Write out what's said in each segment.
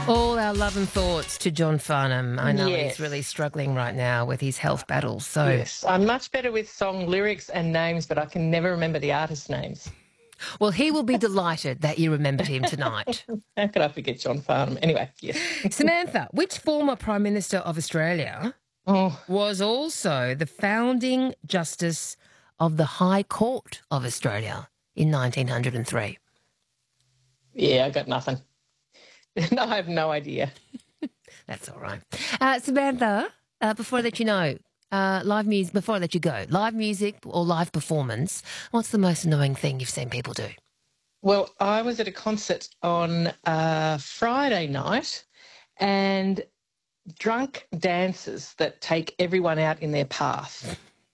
All our love and thoughts to John Farnham. I know Yes. he's really struggling right now with his health battles. So, Yes, I'm much better with song lyrics and names, but I can never remember the artist names. well, he will be delighted that you remembered him tonight. How could I forget John Farnham? Anyway, yes. Samantha, which former Prime Minister of Australia Oh, was also the founding Justice of the High Court of Australia in 1903? yeah, I got nothing. No, I have no idea. That's all right. Samantha, before I let you know, before I let you go, live music or live performance, what's the most annoying thing you've seen people do? Well, I was at a concert on Friday night, and drunk dancers that take everyone out in their path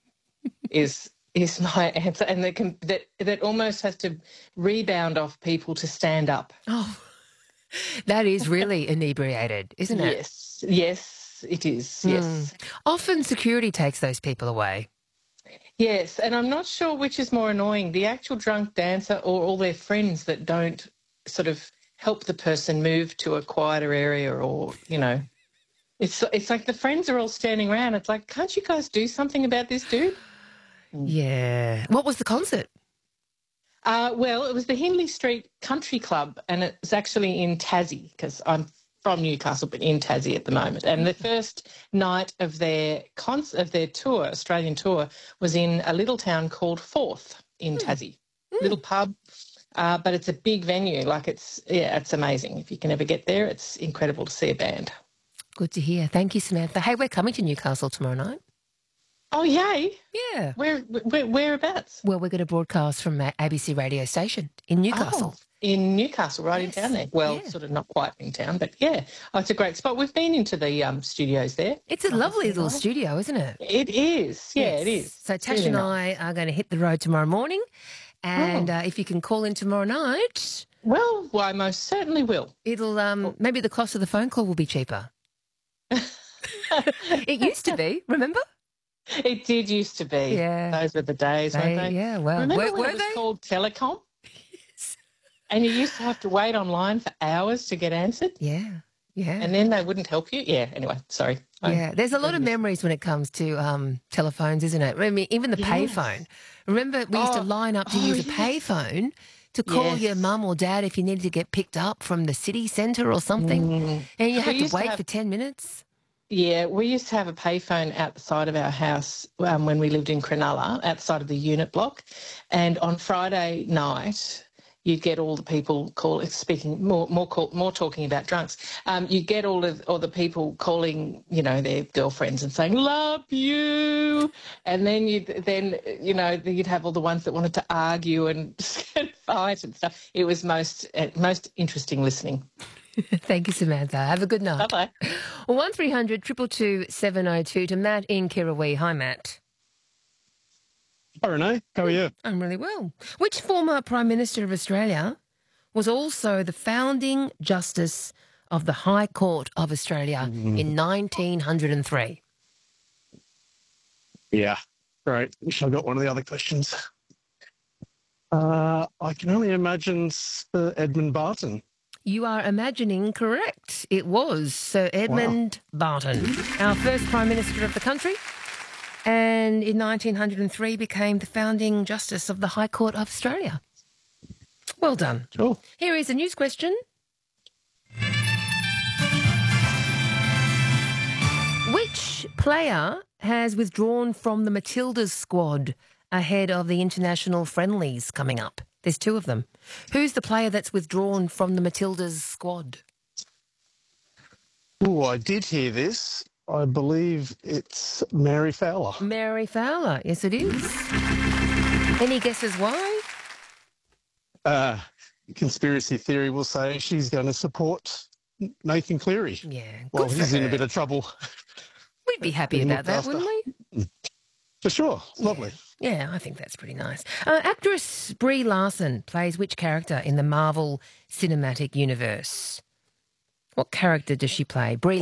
is my answer, and that almost has to rebound off people to stand up. Oh, that is really inebriated, isn't it? Yes, it is. Yes. Often security takes those people away. Yes, and I'm not sure which is more annoying, the actual drunk dancer or all their friends that don't sort of help the person move to a quieter area, or, you know. It's like the friends are all standing around. It's like, can't you guys do something about this dude? Yeah. What was the concert? Well, it was the Hindley Street Country Club, and it's actually in Tassie, because I'm from Newcastle, but in Tassie at the moment. And the first night of their tour, Australian tour, was in a little town called Forth in Tassie. Little pub, but it's a big venue. Like it's amazing. If you can ever get there, it's incredible to see a band. Good to hear. Thank you, Samantha. Hey, we're coming to Newcastle tomorrow night. Oh, yay! Yeah. Whereabouts? Well, we're going to broadcast from our ABC radio station in Newcastle. Oh, in Newcastle, right in town there. Well, sort of not quite in town, but yeah. Oh, it's a great spot. We've been into the studios there. It's a lovely little studio, isn't it? It is. Yeah, it is. So Tash and I are going to hit the road tomorrow morning, and if you can call in tomorrow night, well, I most certainly will. It'll maybe the cost of the phone call will be cheaper. It used to be, remember? It did used to be. Yeah. Those were the days, weren't they? Yeah, well, remember when were it was they? called telecom? Yes. And you used to have to wait online for hours to get answered? Yeah. And then they wouldn't help you? Yeah, anyway, sorry. Yeah, there's a lot of memories when it comes to telephones, isn't it? I mean, even the payphone. Remember we used to line up to use a payphone to call your mum or dad if you needed to get picked up from the city centre or something, and you had to wait for 10 minutes. Yeah, we used to have a payphone outside of our house when we lived in Cronulla, outside of the unit block. And on Friday night, you'd get all the people speaking more talking about drunks. You'd get all the people calling, you know, their girlfriends and saying "love you," and then you'd have all the ones that wanted to argue and fight and stuff. It was most interesting listening. Thank you, Samantha. Have a good night. Bye-bye. 1300 222 702 to Matt in Kirrawee. Hi, Matt. Hi, Renee. How are you? I'm really well. Which former Prime Minister of Australia was also the founding Justice of the High Court of Australia in 1903? Yeah, great. I got one of the other questions. I can only imagine Sir Edmund Barton. You are imagining correct. It was Sir Edmund Barton, our first Prime Minister of the country, and in 1903 became the founding Justice of the High Court of Australia. Well done. Sure. Here is a news question. Which player has withdrawn from the Matildas squad ahead of the international friendlies coming up? There's two of them. Who's the player that's withdrawn from the Matildas squad? Oh, I did hear this. I believe it's Mary Fowler. Mary Fowler. Yes, it is. Any guesses why? Conspiracy theory will say she's going to support Nathan Cleary. Yeah. Well, good he's for in her. a bit of trouble. We'd be happy about that, wouldn't we? For sure. Lovely. Yeah, I think that's pretty nice. Actress Brie Larson plays which character in the Marvel Cinematic Universe? What character does she play? Brie